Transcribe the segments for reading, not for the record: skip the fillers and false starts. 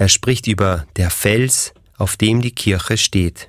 Er spricht über der Fels, auf dem die Kirche steht.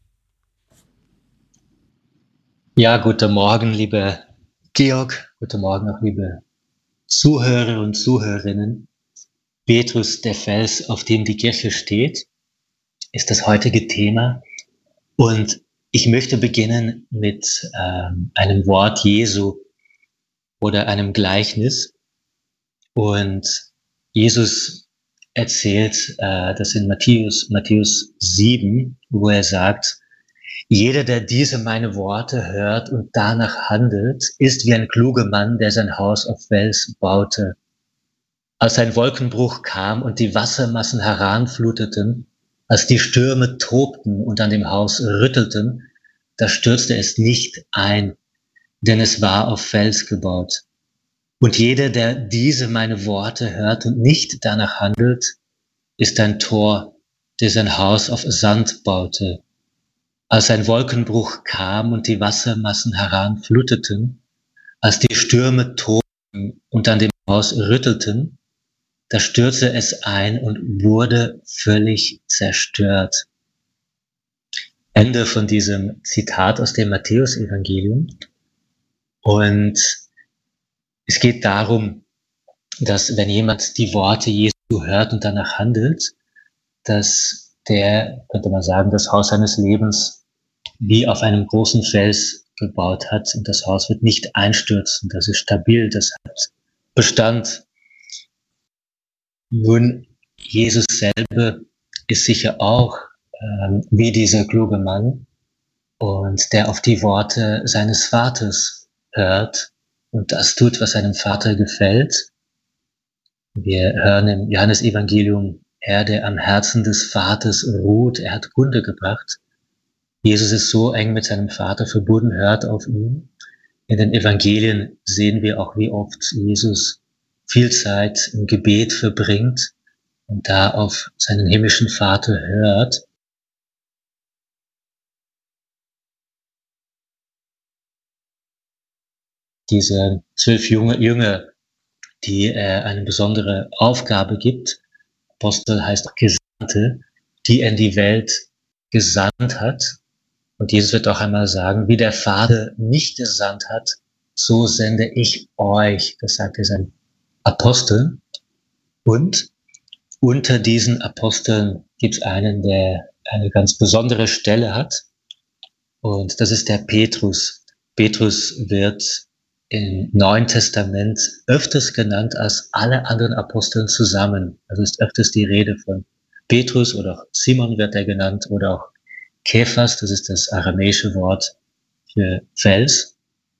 Ja, guten Morgen, lieber Georg. Guten Morgen auch, liebe Zuhörer und Zuhörerinnen. Petrus, der Fels, auf dem die Kirche steht, ist das heutige Thema. Und ich möchte beginnen mit einem Wort Jesu oder einem Gleichnis. Und Jesus erzählt das in Matthäus 7, wo er sagt: Jeder, der diese meine Worte hört und danach handelt, ist wie ein kluger Mann, der sein Haus auf Fels baute. Als ein Wolkenbruch kam und die Wassermassen heranfluteten, als die Stürme tobten und an dem Haus rüttelten, da stürzte es nicht ein, denn es war auf Fels gebaut. Und jeder, der diese meine Worte hört und nicht danach handelt, ist ein Tor, der sein Haus auf Sand baute. Als ein Wolkenbruch kam und die Wassermassen heranfluteten, als die Stürme tobten und an dem Haus rüttelten, da stürzte es ein und wurde völlig zerstört. Ende von diesem Zitat aus dem Matthäus-Evangelium. Und es geht darum, dass wenn jemand die Worte Jesu hört und danach handelt, dass der, könnte man sagen, das Haus seines Lebens wie auf einem großen Fels gebaut hat. Und das Haus wird nicht einstürzen, das ist stabil, das hat Bestand. Nun, Jesus selber ist sicher auch wie dieser kluge Mann und der auf die Worte seines Vaters hört und das tut, was seinem Vater gefällt. Wir hören im Johannesevangelium, er, der am Herzen des Vaters ruht, er hat Kunde gebracht. Jesus ist so eng mit seinem Vater verbunden, hört auf ihn. In den Evangelien sehen wir auch, wie oft Jesus viel Zeit im Gebet verbringt und da auf seinen himmlischen Vater hört. Diese 12 Jünger, die er eine besondere Aufgabe gibt, Apostel heißt Gesandte, die er in die Welt gesandt hat. Und Jesus wird auch einmal sagen, wie der Vater mich gesandt hat, so sende ich euch. Das sagt er seinen Aposteln. Und unter diesen Aposteln gibt es einen, der eine ganz besondere Stelle hat. Und das ist der Petrus. Petrus wird im Neuen Testament öfters genannt als alle anderen Aposteln zusammen. Also ist öfters die Rede von Petrus oder auch Simon wird er genannt oder auch Kephas, das ist das aramäische Wort für Fels.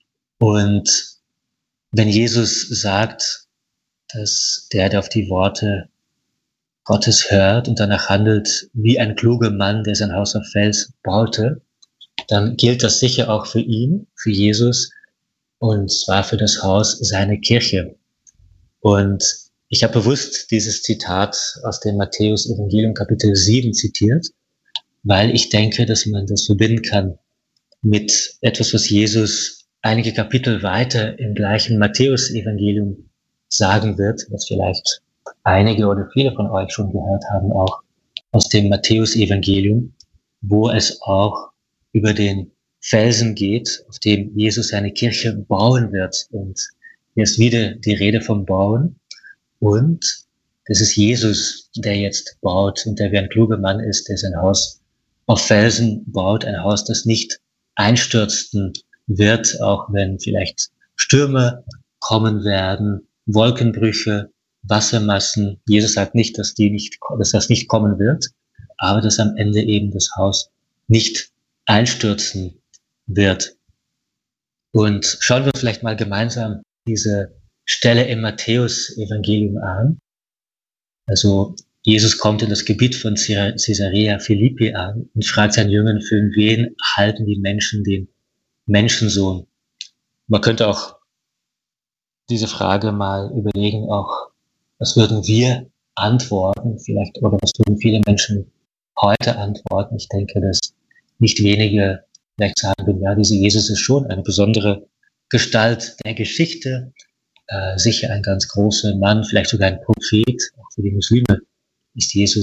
Und wenn Jesus sagt, dass der auf die Worte Gottes hört und danach handelt wie ein kluger Mann, der sein Haus auf Fels baute, dann gilt das sicher auch für ihn, für Jesus, und zwar für das Haus seiner Kirche. Und ich habe bewusst dieses Zitat aus dem Matthäus-Evangelium Kapitel 7 zitiert, weil ich denke, dass man das verbinden kann mit etwas, was Jesus einige Kapitel weiter im gleichen Matthäus-Evangelium sagen wird, was vielleicht einige oder viele von euch schon gehört haben, auch aus dem Matthäus-Evangelium, wo es auch über den Felsen geht, auf dem Jesus seine Kirche bauen wird. Und hier ist wieder die Rede vom Bauen. Und das ist Jesus, der jetzt baut und der wie ein kluger Mann ist, der sein Haus auf Felsen baut, ein Haus, das nicht einstürzen wird, auch wenn vielleicht Stürme kommen werden, Wolkenbrüche, Wassermassen. Jesus sagt nicht, dass das nicht kommen wird, aber dass am Ende eben das Haus nicht einstürzen wird. Und schauen wir uns vielleicht mal gemeinsam diese Stelle im Matthäus-Evangelium an. Also Jesus kommt in das Gebiet von Caesarea Philippi an und fragt seinen Jüngern, für wen halten die Menschen den Menschensohn? Man könnte auch diese Frage mal überlegen, auch was würden wir antworten, vielleicht, oder was würden viele Menschen heute antworten? Ich denke, dass nicht wenige vielleicht sagen, ja, dieser Jesus ist schon eine besondere Gestalt der Geschichte, sicher ein ganz großer Mann, vielleicht sogar ein Prophet, auch für die Muslime ist Jesus